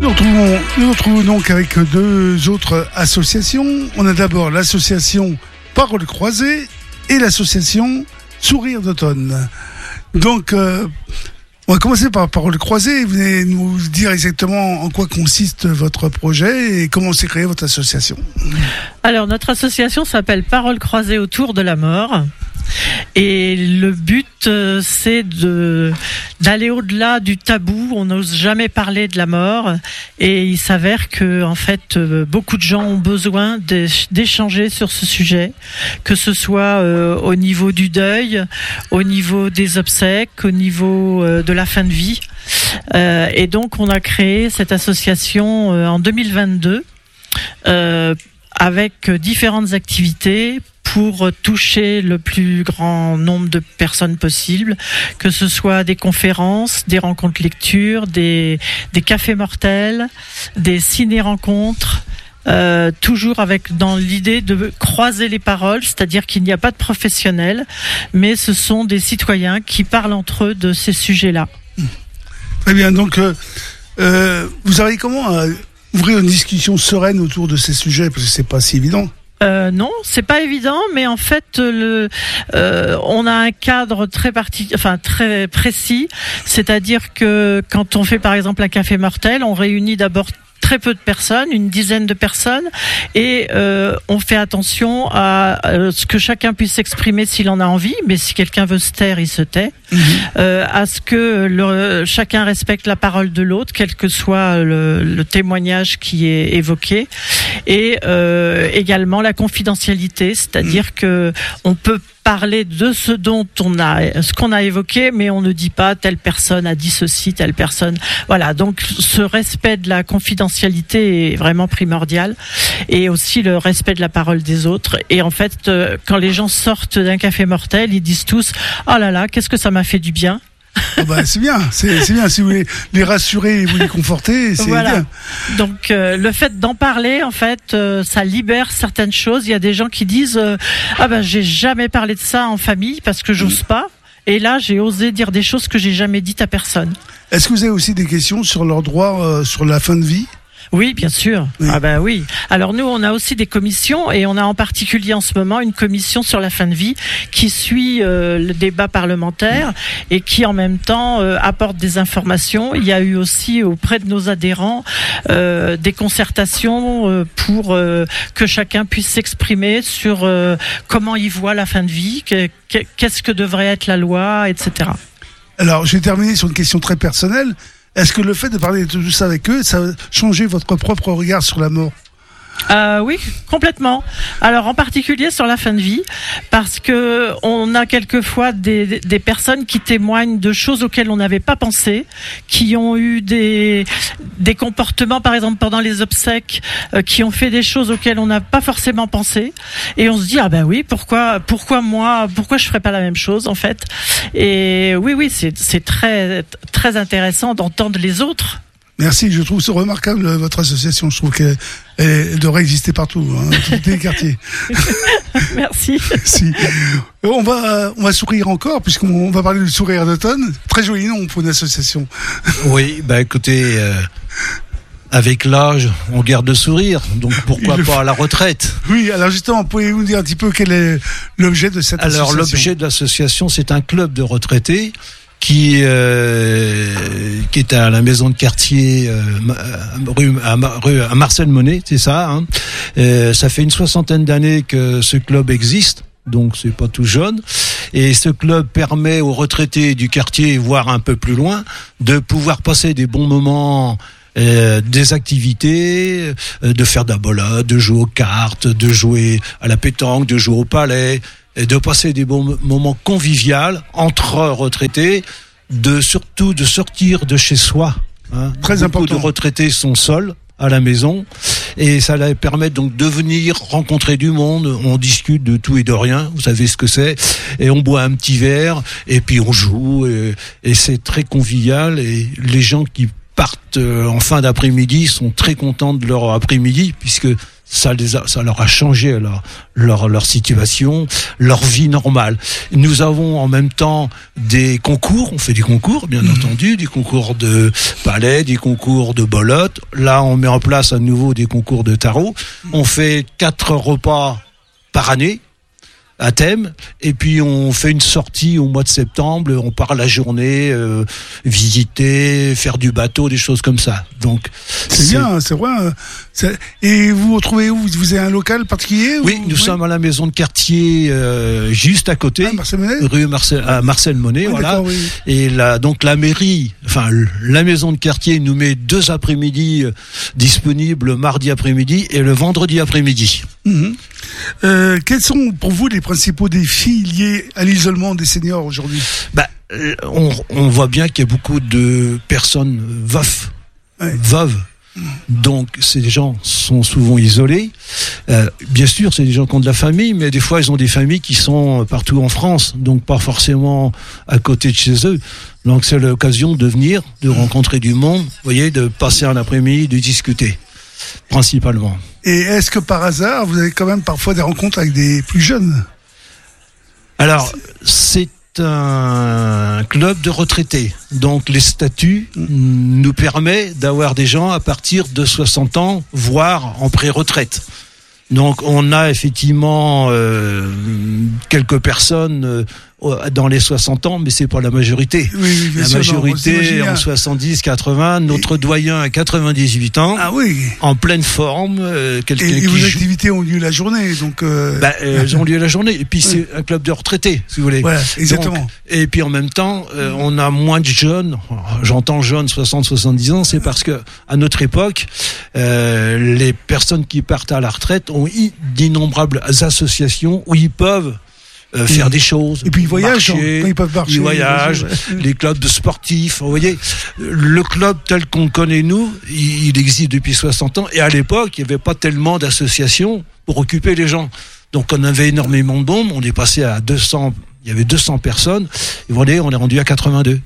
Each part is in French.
nous retrouvons donc avec deux autres associations. On a d'abord l'association Paroles Croisées et l'association Sourire d'automne. Donc, on va commencer par Paroles Croisées. Vous venez nous dire exactement en quoi consiste votre projet et comment s'est créée votre association. Alors, notre association s'appelle Paroles Croisées autour de la mort. Et le but, c'est d'aller au-delà du tabou. On n'ose jamais parler de la mort. Et il s'avère que, en fait, beaucoup de gens ont besoin d'échanger sur ce sujet, que ce soit au niveau du deuil, au niveau des obsèques, au niveau de la fin de vie. Et donc, on a créé cette association en 2022 avec différentes activités pour toucher le plus grand nombre de personnes possible, que ce soit des conférences, des rencontres lecture, des cafés mortels, des ciné-rencontres, toujours dans l'idée de croiser les paroles, c'est-à-dire qu'il n'y a pas de professionnels, mais ce sont des citoyens qui parlent entre eux de ces sujets-là. Très bien, donc vous arrivez comment à ouvrir une discussion sereine autour de ces sujets, parce que c'est pas si évident. Non, c'est pas évident, mais en fait, on a un cadre très précis. C'est-à-dire que quand on fait par exemple un café mortel, on réunit d'abord très peu de personnes, une dizaine de personnes, et on fait attention à ce que chacun puisse s'exprimer s'il en a envie, mais si quelqu'un veut se taire, il se tait. À ce que chacun respecte la parole de l'autre, quel que soit le témoignage qui est évoqué, et également la confidentialité, c'est-à-dire que on peut parler de ce qu'on a évoqué, mais on ne dit pas telle personne a dit ceci, telle personne. Voilà. Donc, ce respect de la confidentialité est vraiment primordial, et aussi le respect de la parole des autres. Et en fait, quand les gens sortent d'un café mortel, ils disent tous « Oh là là, qu'est-ce que ça m'a fait du bien !» Oh bah, c'est bien. Si vous voulez les rassurer et vous les conforter, c'est bien. Donc, le fait d'en parler, en fait, ça libère certaines choses. Il y a des gens qui disent j'ai jamais parlé de ça en famille parce que j'ose pas. Et là, j'ai osé dire des choses que j'ai jamais dites à personne. Est-ce que vous avez aussi des questions sur leurs droits sur la fin de vie ? Oui, bien sûr. Oui. Oui. Alors nous, on a aussi des commissions, et on a en particulier en ce moment une commission sur la fin de vie qui suit le débat parlementaire et qui en même temps apporte des informations. Il y a eu aussi auprès de nos adhérents des concertations pour que chacun puisse s'exprimer sur comment il voit la fin de vie, qu'est-ce que devrait être la loi, etc. Alors, je vais terminer sur une question très personnelle. Est-ce que le fait de parler de tout ça avec eux, ça a changé votre propre regard sur la mort ? Oui, complètement. Alors en particulier sur la fin de vie, parce que on a quelquefois des personnes qui témoignent de choses auxquelles on n'avait pas pensé, qui ont eu des comportements, par exemple pendant les obsèques, qui ont fait des choses auxquelles on n'a pas forcément pensé, et on se dit pourquoi je ferais pas la même chose en fait. Et oui, c'est très très intéressant d'entendre les autres. Merci, je trouve ça remarquable, votre association. Je trouve qu'elle devrait exister partout, dans tous les quartiers. Merci. Si. On va sourire encore, puisqu'on va parler du Sourire d'automne. Très joli nom pour une association. Oui, écoutez, avec l'âge, on garde le sourire, donc pourquoi pas à la retraite ? Oui, alors justement, pouvez-vous nous dire un petit peu quel est l'objet de cette association ? Alors, l'objet de l'association, c'est un club de retraités qui est à la maison de quartier à Marcel Monet, c'est ça. Hein. Ça fait une 60aine d'années que ce club existe, donc c'est pas tout jeune. Et ce club permet aux retraités du quartier, voire un peu plus loin, de pouvoir passer des bons moments. Des activités, de faire de la bola, de jouer aux cartes, de jouer à la pétanque, de jouer au palais, et de passer des bons moments conviviaux entre retraités, surtout de sortir de chez soi. Hein. Très important. Beaucoup de retraités sont seuls à la maison, et ça leur permet donc de venir rencontrer du monde. On discute de tout et de rien, vous savez ce que c'est, et on boit un petit verre, et puis on joue, et c'est très convivial, et les gens qui partent en fin d'après-midi sont très contents de leur après-midi, puisque ça leur a changé leur situation, leur vie normale. Nous avons en même temps des concours, on fait des concours bien entendu, des concours de palais, des concours de bolotte. Là, on met en place à nouveau des concours de tarot. On fait 4 repas par année à thème, et puis on fait une sortie au mois de septembre, on part la journée visiter, faire du bateau, des choses comme ça. Donc c'est bien, c'est vrai. Et vous vous trouvez où? Vous avez un local particulier? Oui, nous sommes à la maison de quartier juste à côté, rue Marcel Monet, voilà. Oui. Et donc la mairie, enfin la maison de quartier nous met 2 après-midi disponibles, mardi après-midi et le vendredi après-midi. Quels sont pour vous les principaux défis liés à l'isolement des seniors aujourd'hui? On voit bien qu'il y a beaucoup de personnes veuves. Donc ces gens sont souvent isolés. Bien sûr, c'est des gens qui ont de la famille, mais des fois ils ont des familles qui sont partout en France, donc pas forcément à côté de chez eux. Donc c'est l'occasion de venir, de rencontrer du monde, vous voyez, de passer un après-midi, de discuter, principalement. Et est-ce que par hasard, vous avez quand même parfois des rencontres avec des plus jeunes? Alors, c'est un club de retraités. Donc, les statuts nous permettent d'avoir des gens à partir de 60 ans, voire en pré-retraite. Donc, on a effectivement quelques personnes dans les 60 ans, mais c'est pas la majorité. Oui, la majorité en 70, 80, notre doyen à 98 ans. Ah oui. En pleine forme, quelqu'un et qui vos activités ont lieu la journée, donc. Elles ont lieu la journée. Et puis c'est un club de retraités, si vous voulez. Voilà, exactement. Donc, et puis en même temps, on a moins de jeunes. J'entends jeunes, 60, 70 ans, c'est parce que à notre époque, les personnes qui partent à la retraite ont d'innombrables associations où ils peuvent faire des choses. Et puis ils voyagent, quand ils peuvent marcher. Ils voyagent, les clubs de sportifs. Vous voyez, le club tel qu'on le connaît nous, il existe depuis 60 ans. Et à l'époque, il n'y avait pas tellement d'associations pour occuper les gens. Donc on avait énormément de monde. On est passé à 200. Il y avait 200 personnes. Et vous voyez, on est rendu à 82.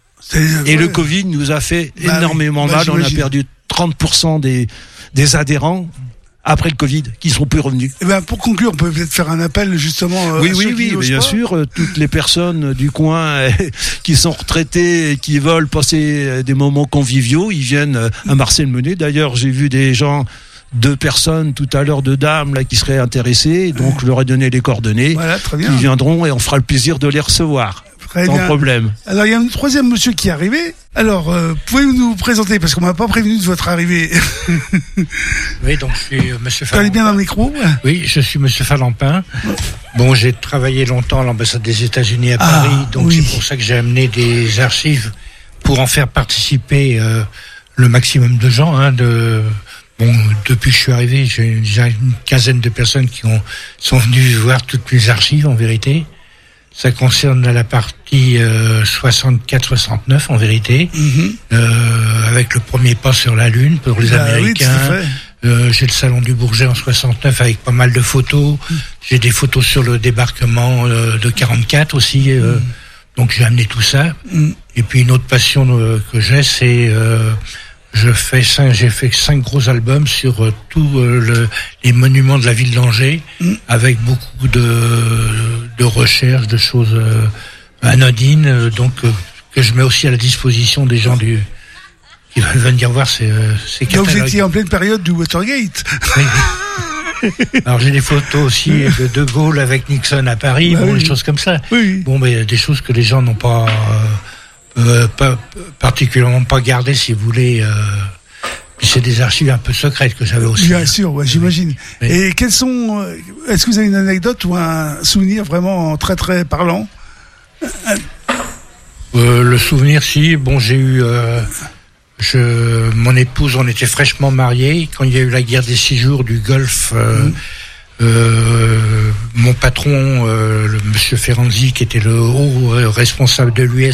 Et le Covid nous a fait énormément mal. On a perdu 30% des adhérents après le Covid, qui sont plus revenus. Et pour conclure, on peut peut-être faire un appel justement. Oui, bien sûr. Toutes les personnes du coin qui sont retraitées et qui veulent passer des moments conviviaux, ils viennent à Marcel Monet. D'ailleurs, j'ai vu des gens, 2 personnes tout à l'heure, 2 dames là qui seraient intéressées. Donc, je leur ai donné les coordonnées. Voilà, très bien. Ils viendront et on fera le plaisir de les recevoir. Sans problème. Alors, il y a un 3e monsieur qui est arrivé. Alors, pouvez-vous nous présenter, parce qu'on m'a pas prévenu de votre arrivée. Oui, donc je suis monsieur Falampin. Parlez bien dans le micro. Oui, je suis monsieur Falampin. Bon, j'ai travaillé longtemps à l'ambassade des États-Unis à Paris, donc c'est pour ça que j'ai amené des archives pour en faire participer le maximum de gens. Bon, depuis que je suis arrivé, j'ai déjà une quinzaine de personnes qui sont venues voir toutes mes archives, en vérité. Ça concerne la partie 64-69 en vérité, avec le premier pas sur la Lune pour les Américains. Oui, j'ai le salon du Bourget en 69 avec pas mal de photos. J'ai des photos sur le débarquement de 44 aussi. Donc j'ai amené tout ça. Et puis une autre passion que j'ai, c'est j'ai fait 5 gros albums sur tous les monuments de la ville d'Angers, avec beaucoup de recherches, de choses anodines, donc que je mets aussi à la disposition des gens qui veulent venir voir ces catalogues. Donc vous étiez en pleine période du Watergate. Oui. Alors j'ai des photos aussi de Gaulle avec Nixon à Paris, des choses comme ça. Oui. Bon, mais des choses que les gens n'ont pas particulièrement pas gardées, si vous voulez. C'est des archives un peu secrètes que j'avais aussi. Bien sûr, ouais, j'imagine. Oui. Et est-ce que vous avez une anecdote ou un souvenir vraiment très très parlant? Le souvenir, si. Bon, j'ai eu mon épouse, on était fraîchement mariés. Quand il y a eu la guerre des 6 jours du Golfe, mon patron, le monsieur Ferranzi, qui était le haut responsable de l'US,